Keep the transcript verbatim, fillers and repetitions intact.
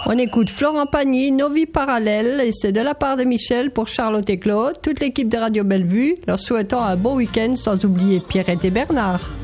On écoute Florent Pagny, Nos vies parallèles, et c'est de la part de Michel pour Charlotte et Claude, toute l'équipe de Radio Bellevue, leur souhaitant un bon week-end sans oublier Pierrette et Bernard.